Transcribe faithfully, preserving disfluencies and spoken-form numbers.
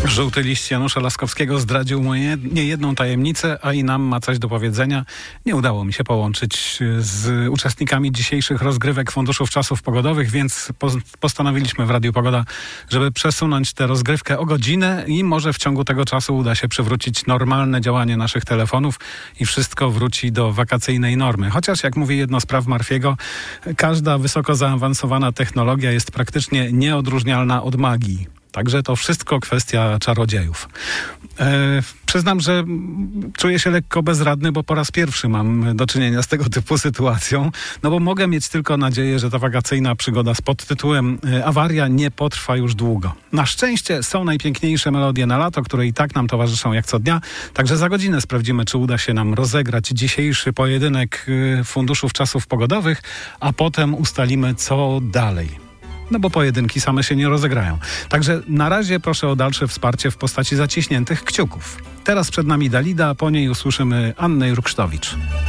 Żółty liść Janusza Laskowskiego zdradził mu niejedną tajemnicę, a i nam ma coś do powiedzenia. Nie udało mi się połączyć z uczestnikami dzisiejszych rozgrywek Funduszów Czasów Pogodowych, więc postanowiliśmy w Radiu Pogoda, żeby przesunąć tę rozgrywkę o godzinę i może w ciągu tego czasu uda się przywrócić normalne działanie naszych telefonów i wszystko wróci do wakacyjnej normy. Chociaż, jak mówi jedno z praw Murphy'ego, każda wysoko zaawansowana technologia jest praktycznie nieodróżnialna od magii. Także to wszystko kwestia czarodziejów. E, przyznam, że czuję się lekko bezradny, bo po raz pierwszy mam do czynienia z tego typu sytuacją. No bo mogę mieć tylko nadzieję, że ta wakacyjna przygoda z podtytułem Awaria nie potrwa już długo. Na szczęście są najpiękniejsze melodie na lato, które i tak nam towarzyszą jak co dnia. Także za godzinę sprawdzimy, czy uda się nam rozegrać dzisiejszy pojedynek Funduszów Czasów Pogodowych, a potem ustalimy, co dalej. No bo pojedynki same się nie rozegrają. Także na razie proszę o dalsze wsparcie w postaci zaciśniętych kciuków. Teraz przed nami Dalida, a po niej usłyszymy Annę Ruksztowicz.